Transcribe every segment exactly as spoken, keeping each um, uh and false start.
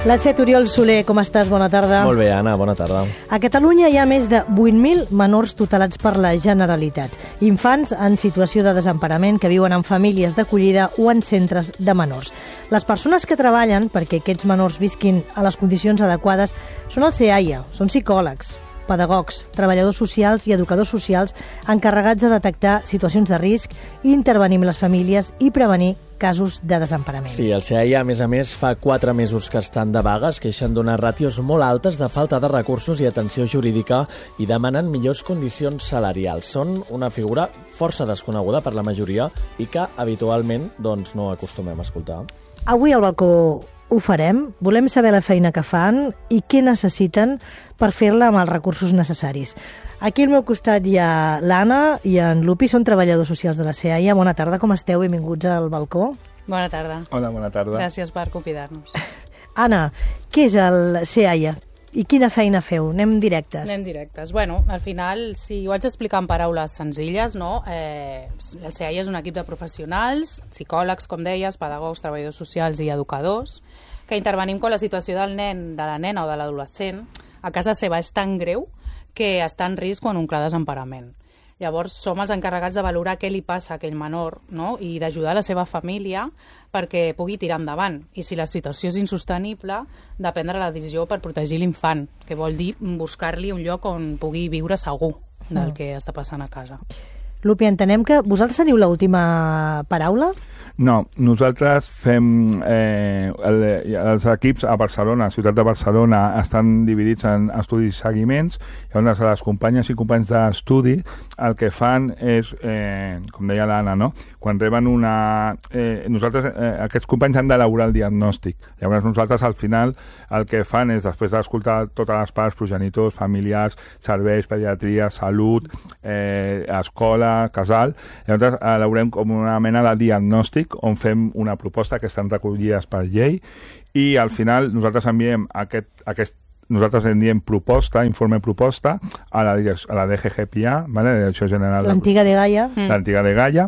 La set, Oriol Soler, com estàs? Bona tarda. Molt bé, Anna, bona tarda. A Catalunya hi ha més de vuit mil menors tutelats per la Generalitat. Infants en situació de desemparament que viuen en famílies d'acollida o en centres de menors. Les persones que treballen perquè aquests menors visquin a les condicions adequades són el SEAIA, són psicòlegs, pedagogs, treballadors socials i educadors socials encarregats de detectar situacions de risc, intervenir amb les famílies i prevenir casos de desemparament. Sí, el SEAIA, a més a més, fa quatre mesos que estan de vaga, es queixen d'unes ràtios molt altes de falta de recursos i atenció jurídica i demanen millors condicions salarials. Són una figura força desconeguda per la majoria i que habitualment doncs, no acostumem a escoltar. Avui al balcó ho farem. Volem saber la feina que fan i què necessiten per fer-la amb els recursos necessaris. Aquí al meu costat hi ha l'Anna i en Lupi, són treballadors socials de la SEAIA. Bona tarda, com esteu? Benvinguts al balcó. Bona tarda. Hola, bona tarda. Gràcies per convidar-nos. Anna, què és el SEAIA i quina feina feu? Anem directes. Anem directes. Bueno, al final, si ho haig d'explicar en paraules senzilles, no? Eh, el SEAIA és un equip de professionals, psicòlegs, com deies, pedagogs, treballadors socials i educadors, que intervenim quan la situació del nen, de la nena o de l'adolescent a casa seva és tan greu que està en risc o en un clar desemparament. Llavors, som els encarregats de valorar què li passa a aquell menor, no? I d'ajudar la seva família perquè pugui tirar endavant. I si la situació és insostenible, de prendre la decisió per protegir l'infant, que vol dir buscar-li un lloc on pugui viure segur del que està passant a casa. Lupi, entenem que vosaltres teniu l'última paraula? No, nosaltres fem... Eh, el, els equips a Barcelona, a Ciutat de Barcelona, estan dividits en estudis i seguiments. Llavors, les companyes i companys d'estudi el que fan és, eh, com deia l'Anna, no? Quan reben una... Eh, nosaltres, eh, aquests companys han d'elaborar el diagnòstic. Llavors, nosaltres, al final, el que fan és, després d'escoltar totes les parts, progenitors, familiars, serveis, pediatria, salut, eh, escola, casal, llavors elaborem com una mena de diagnòstic on fem una proposta que estan recollides per llei i al final nosaltres enviem aquest, aquest nosaltres en diem proposta, informe proposta a la, a la D G G P A, ¿vale? Direcció General, l'antiga de Gaia, l'antiga de Gaia,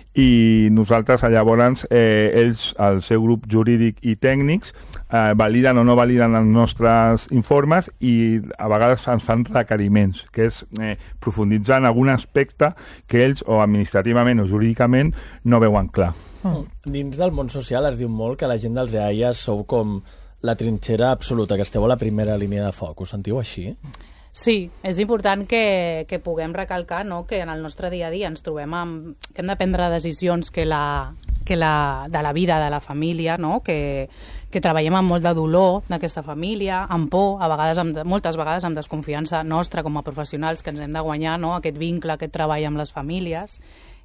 i nosaltres llavors eh, ells, el seu grup jurídic i tècnics eh, validen o no validen els nostres informes i a vegades ens fan requeriments, que és eh, profunditzar en algun aspecte que ells o administrativament o jurídicament no veuen clar. Mm. Dins del món social es diu molt que la gent dels SEAIA sou com la trinxera absoluta, que esteu a la primera línia de foc. Ho sentiu així? Sí, és important que, que puguem recalcar, no?, que en el nostre dia a dia ens trobem amb, que hem de prendre decisions que la, que la, de la vida de la família, no?, que, que treballem amb molt de dolor d'aquesta família, amb por, a vegades amb, moltes vegades amb desconfiança nostra com a professionals que ens hem de guanyar, no?, aquest vincle, aquest treball amb les famílies.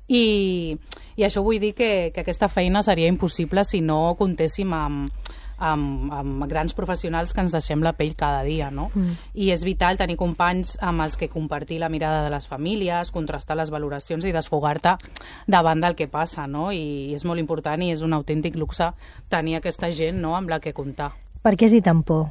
I, i això vull dir que, que aquesta feina seria impossible si no comptéssim amb, amb, amb grans professionals que ens deixem la pell cada dia, no? Mm. I és vital tenir companys amb els que compartir la mirada de les famílies, contrastar les valoracions i desfogar-te davant del que passa, no? I és molt important i és un autèntic luxe tenir aquesta gent, no?, amb la que comptar. Per què és dir tan por?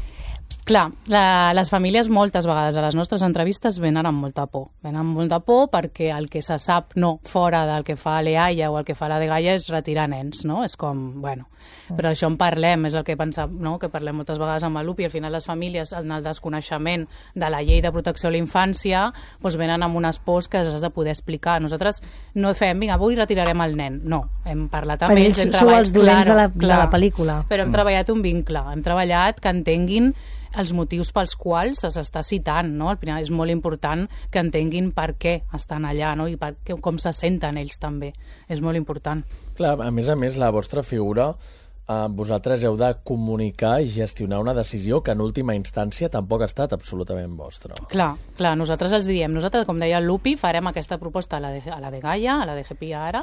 Clar, la, les famílies moltes vegades a les nostres entrevistes venen amb molta por. Venen amb molta por perquè el que se sap no fora del que fa l'EAIA o el que fa la de Gaia és retirar nens, no? És com, bueno, però això en parlem, és el que pensem, no?, que parlem moltes vegades amb el Lupi, i al final les famílies, en el desconeixement de la llei de protecció a la infància, doncs venen amb unes pors que has de poder explicar. Nosaltres no fem, vinga, avui retirarem el nen. No, hem parlat amb per ells, hem treballat... els dolents clar, de, la, clar, de la pel·lícula. Però hem mm. treballat un vincle, hem treballat que entenguin els motius pels quals s'està citant, no? Al final és molt important que entenguin per què estan allà, no?, i per què, com se senten ells també. És molt important. Clar, a més a més, la vostra figura, eh, vosaltres heu de comunicar i gestionar una decisió que en última instància tampoc ha estat absolutament vostra. Clar, clar, nosaltres els diem, nosaltres, com deia el Lupi, farem aquesta proposta a la de, a la de Gaia, a la de G P A ara,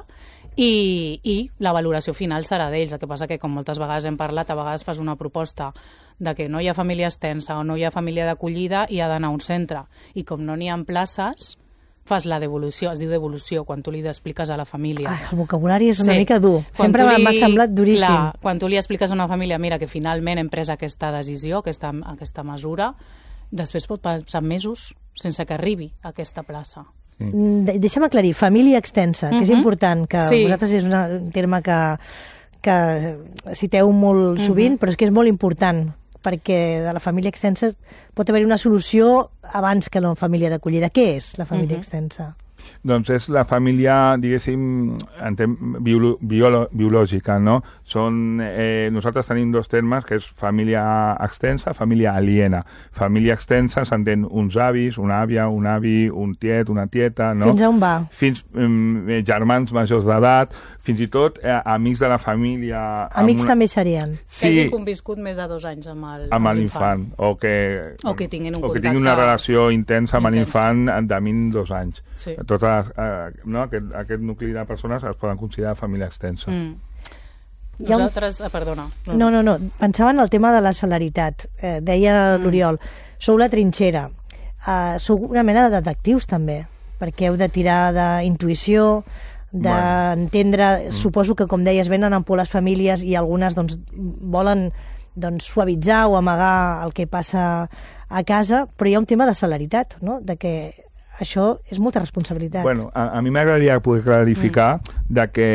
i, i la valoració final serà d'ells. El que passa que, com moltes vegades hem parlat, a vegades fas una proposta de que no hi ha família extensa o no hi ha família d'acollida i ha d'anar a un centre. I com no n'hi ha places, fas la devolució, es diu devolució, quan tu li expliques a la família. Ah, el vocabulari és una sí. mica dur. Quan Sempre li... m'ha semblat duríssim. Clar, quan tu li expliques a una família, mira, que finalment hem pres aquesta decisió, aquesta, aquesta mesura, després pot passar mesos sense que arribi a aquesta plaça. Sí. De deixa'm aclarir, família extensa, que uh-huh. és important, que sí. vosaltres és una, un terme que que citeu molt sovint, uh-huh. però és que és molt important, perquè de la família extensa pot haver una solució abans que la família d'acollida. Què és la família uh-huh. extensa? Doncs és la família, diguéssim, biolo, biolo, biològica, no? Són, eh, nosaltres tenim dos termes, que és família extensa, família aliena. Família extensa s'entén uns avis, una àvia, un avi, un tiet, una tieta, no? Fins a on va? Fins eh, germans majors d'edat, fins i tot eh, amics de la família... Amics una... també serien? Sí. Que hagin conviscut més de dos anys amb el, amb l'infant. O que, o que tinguin un o contacte... que tinguin una relació intensa amb intens. l'infant de mínim dos anys. Sí. Totes, eh, no? aquest, aquest nucli de persones es poden considerar família extensa. Mm. Nosaltres... Ah, perdona. No, no, no. Pensava en el tema de la celeritat. Eh, deia mm. l'Oriol, sou la trinxera. Eh, sou una mena de detectius, també, perquè heu de tirar d'intuïció, d'entendre... Bueno. Mm. Suposo que, com deies, venen amb por les famílies i algunes doncs, volen doncs, suavitzar o amagar el que passa a casa, però hi ha un tema de celeritat, no? De que això és molta responsabilitat. Bueno, a, a mi m'agradaria poder clarificar mm. de que,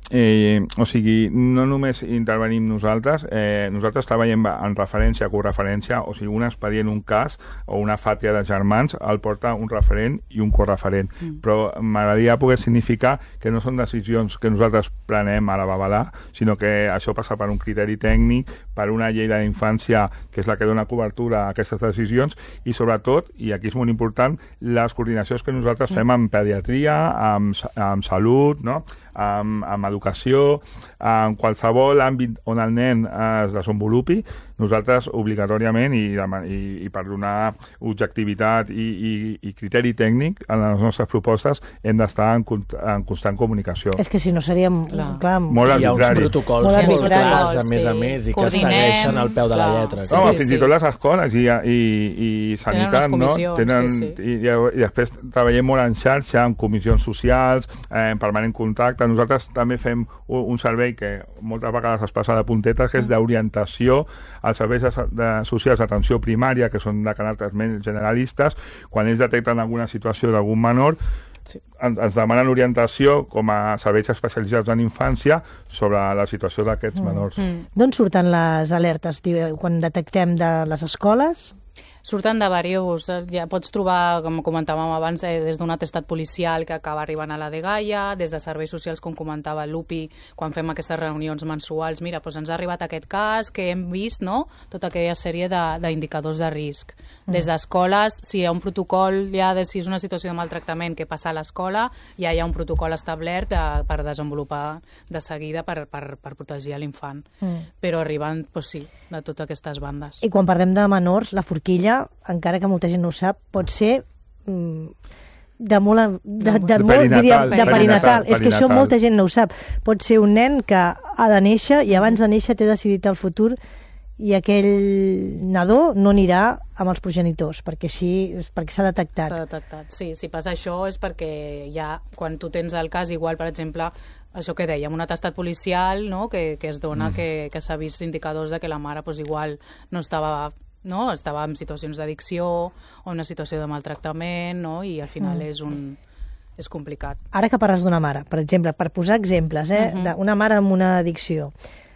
eh, o sigui, no només intervenim nosaltres, eh, nosaltres treballem en referència, correferència, o sigui, un expedient, un cas, o una fàtria de germans, el porta un referent i un correferent. Mm. Però m'agradaria poder significar que no són decisions que nosaltres prenem a la babalà, sinó que això passa per un criteri tècnic, per una llei de la infància, que és la que dona cobertura a aquestes decisions, i sobretot, i aquí és molt important, les coordinacions que nosaltres fem amb pediatria, amb, amb salut, no? amb, amb educació, en qualsevol àmbit on el nen es desenvolupi, nosaltres obligatòriament i, i, i per donar objectivitat i, i, i criteri tècnic en les nostres propostes hem d'estar en, en constant comunicació. És que si no seríem... Clar. Clar, molt arbitrari. Hi ha uns protocols molt, molt clars, a més sí. a més, i que segueixen al peu de la lletra. Sí, no, sí, fins sí. i tot les escoles i, i, i sanitat, no? Tenen, sí, sí. I, i després treballem molt en xarxa, en comissions socials, eh, en permanent contacte. Nosaltres també fem un, un servei que moltes vegades es passa de puntetes, que és d'orientació als serveis de, de socials d'atenció primària, que són de caràcter més generalistes. Quan ells detecten alguna situació d'algun menor, sí. ens, ens demanen orientació com a serveis especialitzats en infància sobre la situació d'aquests mm. menors. Mm. D'on surten les alertes quan detectem de les escoles? Surten de diversos, ja pots trobar, com comentàvem abans, eh, des d'un atestat policial que acaba arribant a la dgaia, des de serveis socials, com comentava l'U P I, quan fem aquestes reunions mensuals, mira, doncs ens ha arribat aquest cas, que hem vist, no?, tota aquella sèrie d'indicadors de, de risc. Mm. Des d'escoles, si hi ha un protocol, ja de, si és una situació de maltractament que passa a l'escola, ja hi ha un protocol establert de, per desenvolupar de seguida per, per, per protegir l'infant. Mm. Però arriben, doncs sí, de totes aquestes bandes. I quan parlem de menors, la forquilla, encara que molta gent no ho sap, pot ser mm, de molt... De, de, de, molt, perinatal, diríem, de perinatal. perinatal. És que això molta gent no ho sap. Pot ser un nen que ha de néixer i abans de néixer té decidit el futur i aquell nadó no anirà amb els progenitors, perquè així perquè s'ha detectat. S'ha detectat, sí. Si passa això és perquè ja, quan tu tens el cas, igual, per exemple, això que dèiem, un atestat policial, no?, que, que es dona, mm. que, que s'ha vist indicadors de que la mare pues, igual no estava... no? Estava en situacions d'addicció o una situació de maltractament, no? I al final mm. és un... és complicat. Ara que parles d'una mare, per exemple, per posar exemples, eh, uh-huh. d'una mare amb una addicció,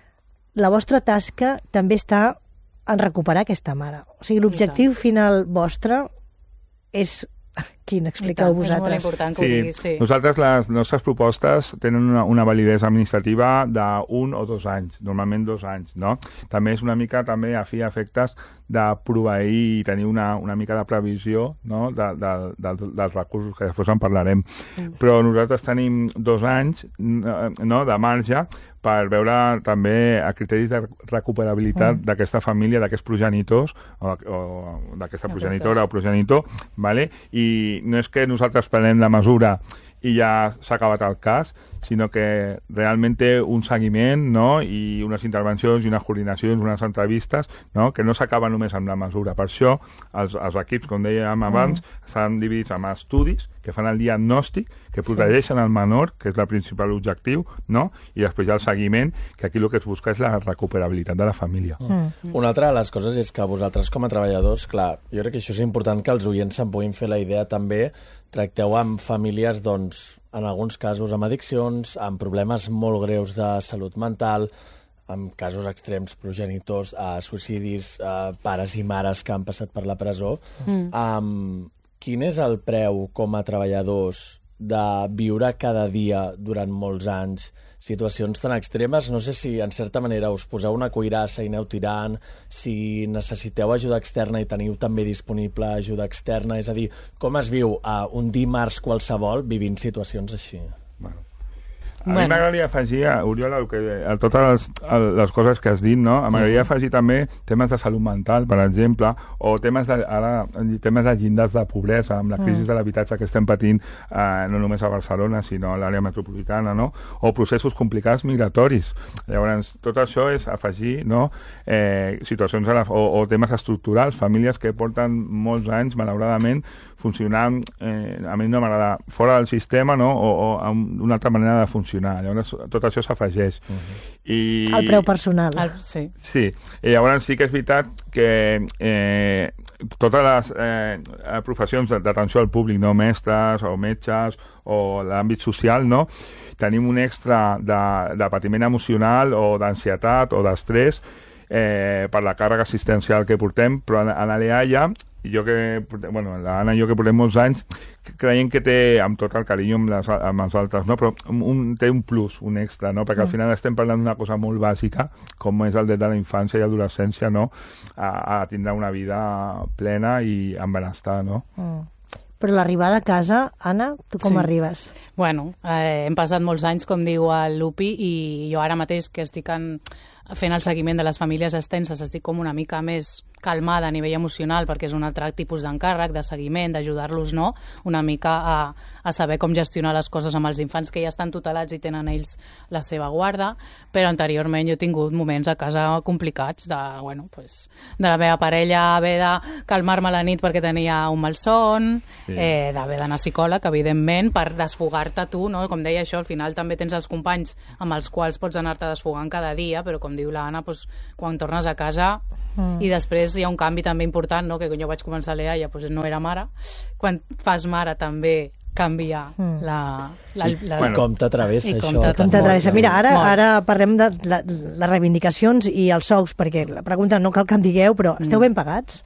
la vostra tasca també està en recuperar aquesta mare. O sigui, l'objectiu final vostre és... Quin, expliqueu vosaltres. És molt important que sí, ho diguis, sí. Nosaltres, les nostres propostes tenen una, una validesa administrativa d'un o dos anys, normalment dos anys, no? També és una mica també a fi efectes de proveir i tenir una, una mica de previsió, no?, de, de, de, dels recursos, que després en parlarem. Mm. Però nosaltres tenim dos anys, no?, de marge per veure també a criteris de recuperabilitat mm. d'aquesta família, d'aquests progenitors, o, o d'aquesta progenitora o progenitor, vale? I no és que nosaltres prenem la mesura i ja s'ha acabat el cas, sinó que realment té un seguiment, no?, i unes intervencions i unes coordinacions, unes entrevistes, no?, que no s'acaba només amb la mesura. Per això els, els equips, com dèiem abans, mm. estan dividits en estudis que fan el diagnòstic, que protegeixen sí. el menor, que és el principal objectiu, no?, i després hi ha el seguiment, que aquí el que es busca és la recuperabilitat de la família. Mm. Mm. Una altra de les coses és que vosaltres com a treballadors, clar, jo crec que això és important que els oients se'n puguin fer la idea també, tracteu amb famílies, doncs, en alguns casos amb addiccions, amb problemes molt greus de salut mental, amb casos extrems, progenitors, eh, suïcidis, eh, pares i mares que han passat per la presó. Mm. Um, quin és el preu com a treballadors de viure cada dia durant molts anys situacions tan extremes? No sé si en certa manera us poseu una cuirassa i aneu tirant, si necessiteu ajuda externa i teniu també disponible ajuda externa, és a dir, com es viu a un dimarts qualsevol vivint situacions així? Bueno. A bueno. mi m'agradaria afegir, Oriol, el que, a totes les, les coses que has dit, no? M'agradaria mm. afegir també temes de salut mental, per exemple, o temes de, ara, temes de llindars de pobresa, amb la crisi mm. de l'habitatge que estem patint, eh, no només a Barcelona, sinó a l'àrea metropolitana, no? O processos complicats migratoris. Llavors, tot això és afegir, no? eh, situacions la, o, o temes estructurals, famílies que porten molts anys, malauradament, funcionant, eh, a mi no m'agrada, fora del sistema, no? o, o amb una altra manera de funcionar. Llavors, tot això s'afegeix. Uh -huh. I... El preu personal. El, sí. Sí. I llavors sí que és veritat que eh, totes les eh, professions d'atenció al públic, no? Mestres o metges o l'àmbit social, no? Tenim un extra de, de patiment emocional o d'ansietat o d'estrès eh, per la càrrega assistencial que portem, però en, en l'E A ja jo que, bueno, l'Anna i jo que portem molts anys, creiem que té, amb tot el carinyo amb, les, amb els altres, no? Però un, té un plus, un extra, no? Perquè al final estem parlant d'una cosa molt bàsica, com és el dret de la infància i adolescència, no? A, a tindre una vida plena i amb benestar, no? Mm. Però l'arribada a casa, Anna, tu com sí. arribes? Bueno, eh, hem passat molts anys, com diu el Lupi, i jo ara mateix que estic en, fent el seguiment de les famílies extenses, estic com una mica més calmada a nivell emocional, perquè és un altre tipus d'encàrrec, de seguiment, d'ajudar-los, no? Una mica a, a saber com gestionar les coses amb els infants que ja estan tutelats i tenen ells la seva guarda, però anteriorment jo he tingut moments a casa complicats de, bueno, pues, de la meva parella haver de calmar-me a la nit perquè tenia un malson, sí. eh, d'haver d'anar a psicòleg, evidentment, per desfogar-te tu, no? Com deia això, al final també tens els companys amb els quals pots anar-te desfogant cada dia, però com diu l'Anna, pues, quan tornes a casa mm. i després hi ha un canvi també important, no? Que quan jo vaig començar a l'E A ja pues, no era mare, quan fas mare també canvia mm. la, la, la... Bueno, com t'atravessa això? Com t'atravessa. Mira, ara, ara parlem de la, les reivindicacions i els sous, perquè la pregunta no cal que em digueu, però esteu ben pagats?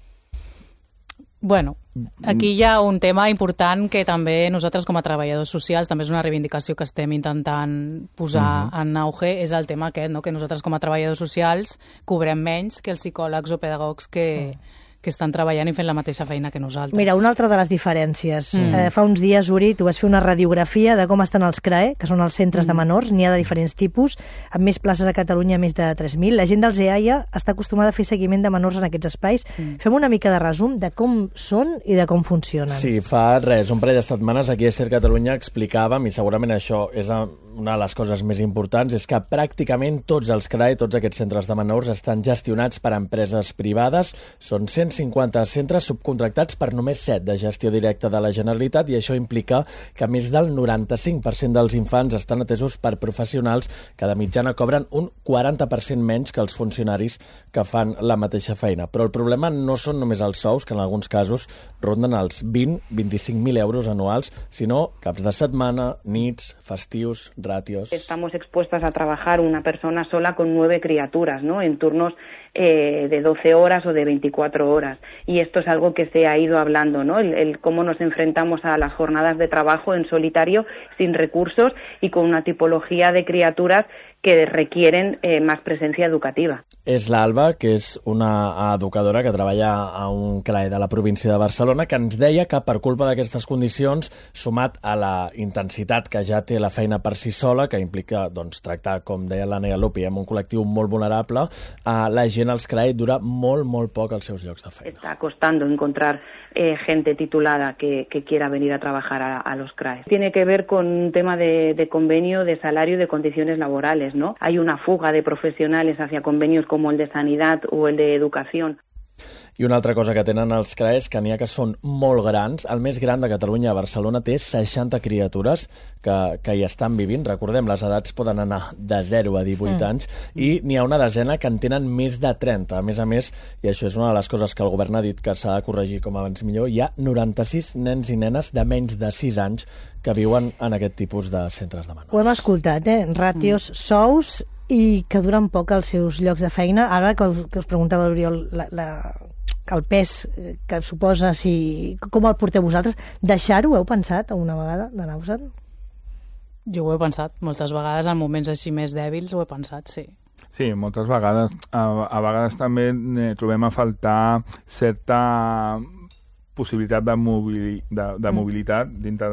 Bueno, aquí hi ha un tema important que també nosaltres com a treballadors socials, també és una reivindicació que estem intentant posar uh-huh. en auge, és el tema aquest, no? Que nosaltres com a treballadors socials cobrem menys que els psicòlegs o pedagogs que, uh. que estan treballant i fent la mateixa feina que nosaltres. Mira, una altra de les diferències. Mm. Eh, fa uns dies, Uri, tu vas fer una radiografia de com estan els C R A E, que són els centres mm. de menors, n'hi ha de diferents tipus, amb més places a Catalunya, més de tres mil. La gent dels E A I A està acostumada a fer seguiment de menors en aquests espais. Mm. Fem una mica de resum de com són i de com funcionen. Sí, fa res, un parell de setmanes aquí a Ser Catalunya explicàvem, i segurament això és una de les coses més importants, és que pràcticament tots els C R A E, tots aquests centres de menors, estan gestionats per empreses privades. Són cent cinquanta centres subcontractats per només set de gestió directa de la Generalitat, i això implica que més del noranta-cinc per cent dels infants estan atesos per professionals que de mitjana cobren un quaranta per cent menys que els funcionaris que fan la mateixa feina. Però el problema no són només els sous, que en alguns casos ronden els vint a vint-i-cinc mil euros anuals, sinó caps de setmana, nits, festius, ratios... Estamos expuestas a trabajar una persona sola con nueve criaturas, ¿no? En turnos eh, de doce horas o de veinticuatro horas. Y esto es algo que se ha ido hablando, ¿no? El, el cómo nos enfrentamos a las jornadas de trabajo en solitario, sin recursos y con una tipología de criaturas que requieren eh, más presencia educativa. És l'Alba, que és una educadora que treballa a un C R A E de la província de Barcelona, que ens deia que per culpa d'aquestes condicions, sumat a la intensitat que ja té la feina per si sola, que implica doncs, tractar, com deia l'Anna i el Lupi, amb un col·lectiu molt vulnerable, eh, la gent als C R A E dura molt, molt poc als seus llocs de feina. Está costando encontrar eh, gente titulada que, que quiera venir a trabajar a, a los C R A E. Tiene que ver con un tema de, de convenio, de salario y de condiciones laborales, ¿no? Hay una fuga de profesionales hacia convenios como el de sanidad o el de educación. I una altra cosa que tenen els C R A és que n'hi ha que són molt grans. El més gran de Catalunya, a Barcelona, té seixanta criatures que, que hi estan vivint. Recordem, les edats poden anar de zero a divuit mm. anys i n'hi ha una desena que en tenen més de trenta. A més a més, i això és una de les coses que el govern ha dit que s'ha de corregir com abans millor, hi ha noranta-sis nens i nenes de menys de sis anys que viuen en aquest tipus de centres de menors. Ho hem escoltat, eh? Ràtios, mm. sous i que duren poc els seus llocs de feina. Ara que us, que us preguntava l'Oriol la, la, el pes que suposa, si, com el porteu vosaltres, deixar-ho, heu pensat alguna vegada d'anar-vos-en? Jo ho he pensat moltes vegades, en moments així més dèbils ho he pensat, sí. Sí, moltes vegades. A, a vegades també eh, trobem a faltar certa possibilitat de, mobili, de, de mm. mobilitat dintre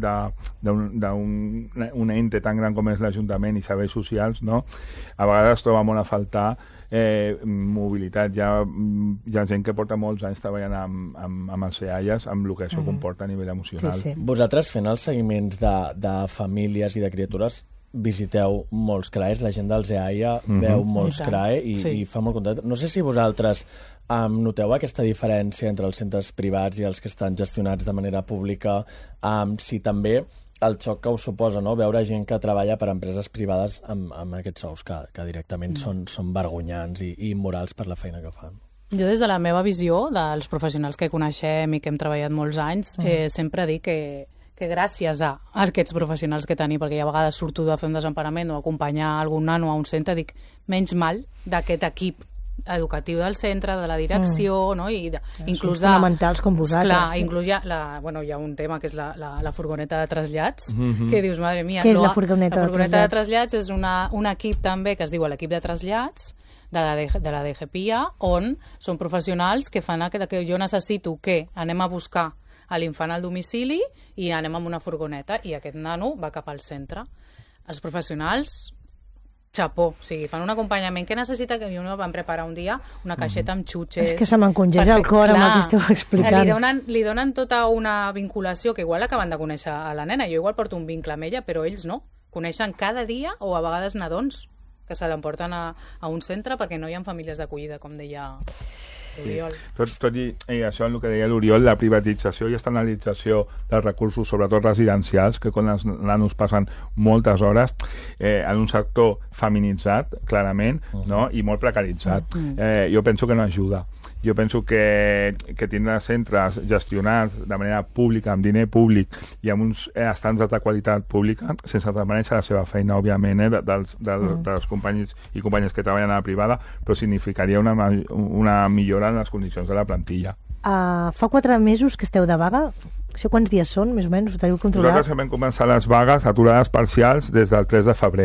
d'un ente tan gran com és l'Ajuntament i serveis socials, no? A vegades troba molt a faltar eh, mobilitat. Hi ha, hi ha gent que porta molts anys treballant amb, amb, amb els EAIAs, amb el que això mm. comporta a nivell emocional. Sí, sí. Vosaltres, fent els seguiments de, de famílies i de criatures, visiteu molts C R A Es, la gent dels EAIA mm-hmm. veu molts C R A E i, sí. i fa molt content. No sé si vosaltres um, noteu aquesta diferència entre els centres privats i els que estan gestionats de manera pública, um, si també el xoc que us suposa, no?, veure gent que treballa per empreses privades amb, amb aquests sous que, que directament mm. són, són vergonyants i, i immorals per la feina que fan. Jo, des de la meva visió, dels professionals que coneixem i que hem treballat molts anys, mm. eh, sempre dic que que gràcies a aquests professionals que tenim, perquè ja a vegades surto de fer un desemparament o acompanyar algun nano a un centre, dic, menys mal d'aquest equip educatiu del centre, de la direcció, mm. no? I de, inclús de... fonamentals com vosaltres. Clar, sí. inclús hi ha, la, bueno, hi ha un tema que és la, la, la furgoneta de trasllats, mm-hmm. que dius, madre mia... Què és no, la furgoneta, la furgoneta de trasllats? De trasllats és una, un equip també que es diu l'equip de trasllats, de la, de la D G P I A, on són professionals que fan que, que jo necessito que anem a buscar a l'infant al domicili i anem amb una furgoneta i aquest nano va cap al centre. Els professionals, xapó, o sigui, fan un acompanyament que necessita, que jo no vam preparar un dia una caixeta amb xutxes. És que se m'encongeja el cor amb el que esteu explicant. Li donen, li donen tota una vinculació que igual acaben de conèixer a la nena. Jo igual porto un vincle amb ella, però ells no. Coneixen cada dia o a vegades nadons que se l'emporten a, a un centre perquè no hi ha famílies d'acollida, com deia... Sí. Tot, tot i eh, això el que deia l'Oriol, la privatització i externalització dels recursos, sobretot residencials, que quan els nanos passen moltes hores eh, en un sector feminitzat, clarament, uh-huh. no? I molt precaritzat. Uh-huh. Eh, jo penso que no ajuda. Jo penso que, que tindre centres gestionats de manera pública, amb diner públic i amb uns estàndards de qualitat pública, sense desmereixer la seva feina, òbviament, eh, dels, dels, mm. dels companys i companyes que treballen a la privada, però significaria una, una millora en les condicions de la plantilla. Uh, fa quatre mesos que esteu de vaga. Això quants dies són, més o menys? Ho teniu controlat? Nosaltres vam començar les vagues aturades parcials des del tres de febrer.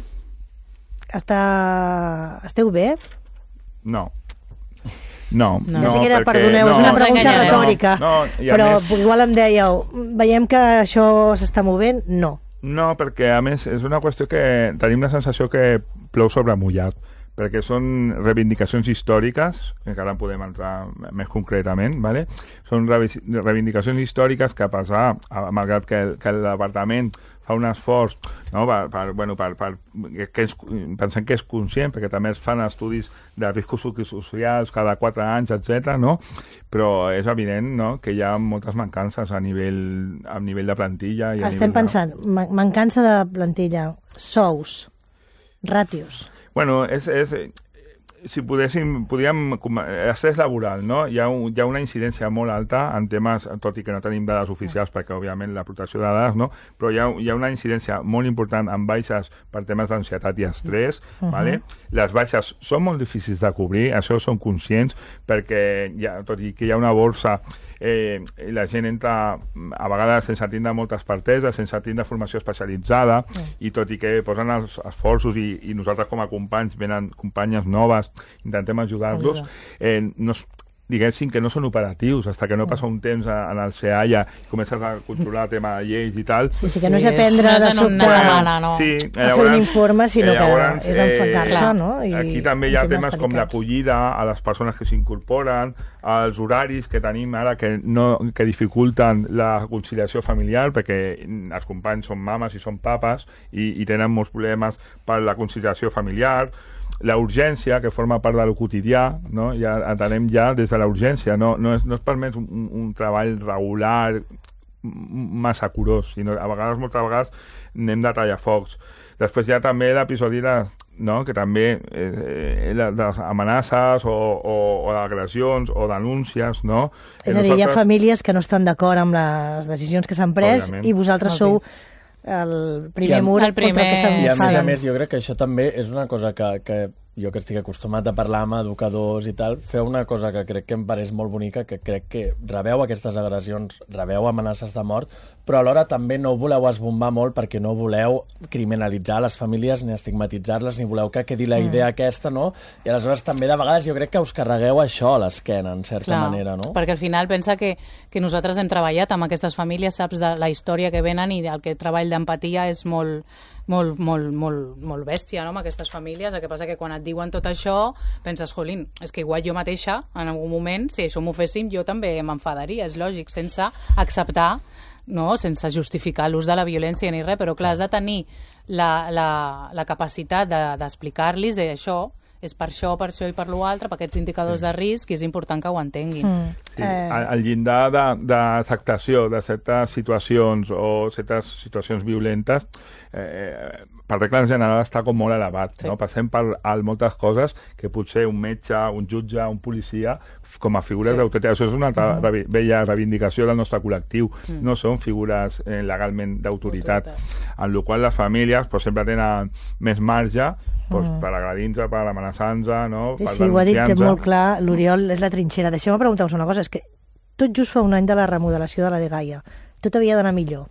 Està... Esteu bé? No. No, no, no, no perquè... Perdoneu, no, és una pregunta no, retòrica, no, no, però més... igual em dèieu, veiem que això s'està movent? No. No, perquè a més és una qüestió que tenim la sensació que plou sobre mullat, perquè són reivindicacions històriques, que ara en podem entrar més concretament, ¿vale? Són reivindicacions històriques que a pesar, malgrat que el, que el departament fa un esforç, no? per, per, bueno, per, per, que és, pensem que és conscient, perquè també es fan estudis de riscos socials cada quatre anys, etcètera, no? Però és evident, no?, que hi ha moltes mancances a nivell, a nivell de plantilla. I a Estem nivell pensant, de... mancança de plantilla, sous, ràtios... Bueno, és, és, si podéssim, podríem... Estrès laboral, no? Hi ha, un, hi ha una incidència molt alta en temes, tot i que no tenim dades oficials, perquè, òbviament, la protecció de dades, no? Però hi ha, hi ha una incidència molt important en baixes per temes d'ansietat i estrès, uh-huh. ¿vale? Les baixes són molt difícils de cobrir, això són conscients, perquè, hi ha, tot i que hi ha una borsa, eh, la gent entra a vegades sense tindre moltes parteses, sense tindre formació especialitzada, uh-huh. i tot i que posen els esforços i, i nosaltres com a companys venen companyes noves, intentem ajudar-los, eh, no, diguéssim que no són operatius, fins que no passa un temps en el SEAIA i comences a controlar el tema de lleis i tal. Sí, sí, que no és aprendre de sobte una setmana, no? Sí, a fer un informe, sinó que és enfocar-se, eh, no? I, aquí també hi ha temes com l'acollida a les persones que s'incorporen, els horaris que tenim ara que, no, que dificulten la conciliació familiar, perquè els companys són mames i són papes i, i tenen molts problemes per la conciliació familiar. la urgència, que forma part del quotidià, no? Ja atenem ja des de la urgència, no, no, és, no és permès un, un treball regular massa curós, sinó a vegades, moltes vegades, anem de tallafocs. Després hi ha també l'episodi de, no? que també eh, de les amenaces o, o, o agressions o denúncies, no? És a dir, hi ha famílies que no estan d'acord amb les decisions que s'han pres Òbviament. I vosaltres sou el primer mur el primer... contra el que s'enfaden. I a més a més, jo crec que això també és una cosa que, que jo que estic acostumat a parlar amb educadors i tal, feu una cosa que crec que em pareix molt bonica, que crec que rebeu aquestes agressions, rebeu amenaces de mort, però alhora també no voleu esbombar molt perquè no voleu criminalitzar les famílies ni estigmatitzar-les, ni voleu que quedi la idea mm. aquesta, no? I aleshores també de vegades jo crec que us carregueu això a l'esquena, en certa Clar, manera, no? Perquè al final pensa que, que nosaltres hem treballat amb aquestes famílies, saps de la història que venen i el que treball d'empatia és molt molt, molt, molt, molt bèstia, no?, amb aquestes famílies. El que passa que quan et diuen tot això penses, jolín, és que igual jo mateixa en algun moment, si això m'ho féssim, jo també m'enfadaria, és lògic, sense acceptar, no?, sense justificar l'ús de la violència ni res, però clar, has de tenir la, la, la capacitat de, d'explicar-los d'això, és per això, per això i per l'altre, per aquests indicadors sí. de risc, i és important que ho entenguin. Mm. Sí. Eh... El llindar d'acceptació de, de certes situacions o certes situacions violentes, eh, per regla en general, està com molt elevat. Sí. No? Passem per moltes coses que potser un metge, un jutge, un policia, com a figures sí. d'autoritat. Això és una mm. revi vella reivindicació del nostre col·lectiu. Mm. No són figures eh, legalment d'autoritat. En la qual les famílies pues, sempre tenen més marge pues, mm. per agredir-nos, per amenaçar-nos, no? Sí, per sí, ho ha dit molt clar l'Oriol, és la trinxera. Deixeu-me preguntar-vos una cosa, és que tot just fa un any de la remodelació de la dgaia. Tot havia d'anar millor.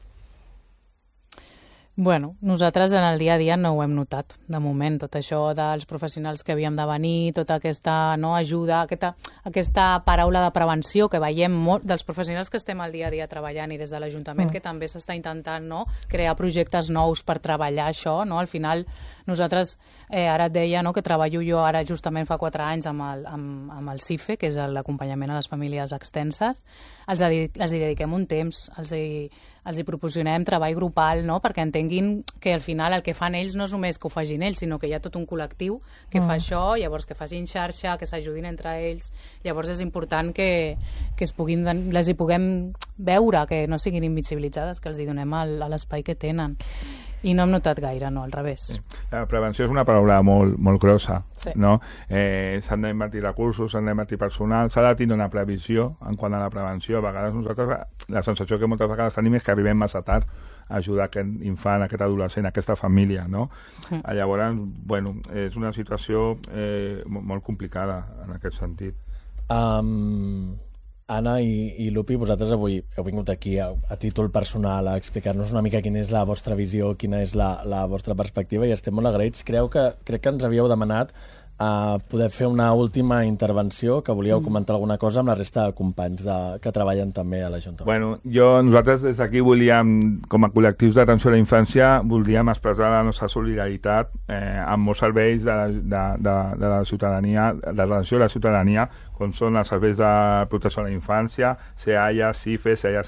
Bueno, nosaltres en el dia a dia no ho hem notat, de moment, tot això dels professionals que havíem de venir, tota aquesta no, ajuda, aquesta, aquesta paraula de prevenció que veiem molt dels professionals que estem al dia a dia treballant i des de l'Ajuntament, mm. que també s'està intentant no, crear projectes nous per treballar això, no? Al final nosaltres, eh, ara et deia no, que treballo jo ara justament fa quatre anys amb el, amb, amb el CIFE, que és l'acompanyament a les famílies extenses, els, els hi dediquem un temps, els hi, els hi proporcionem treball grupal, no? Perquè entenguin que al final el que fan ells no és només que ho facin ells, sinó que hi ha tot un col·lectiu que mm. fa això, llavors que facin xarxa, que s'ajudin entre ells, llavors és important que, que es puguin, les hi puguem veure, que no siguin invisibilitzades, que els hi donem el, l'espai que tenen. I no hem notat gaire, no, al revés. Sí. La prevenció és una paraula molt, molt grossa, sí. no? Eh, s'han d'invertir recursos, s'han d'invertir personal, s'ha de tenir una previsió en quant a la prevenció. A vegades nosaltres, la sensació que moltes vegades tenim és que arribem massa tard a ajudar aquest infant, aquest adolescent, aquesta família, no? Sí. Llavors, bueno, és una situació eh, molt complicada en aquest sentit. Um... Anna i, i Lupi, vosaltres avui heu vingut aquí a, a títol personal a explicar-nos una mica quina és la vostra visió, quina és la, la vostra perspectiva, i estem molt agraïts. Creu que, crec que ens havíeu demanat a poder fer una última intervenció, que volíeu mm. comentar alguna cosa amb la resta de companys de, que treballen també a l'Ajuntament. Bueno, jo, nosaltres des d'aquí volíem, com a col·lectius d'atenció a la infància, volíem expressar la nostra solidaritat eh, amb molts serveis de, de, de, de la ciutadania, de l'atenció a la ciutadania, com són els serveis de protecció a la infància, C E A I A, CIFE, C E A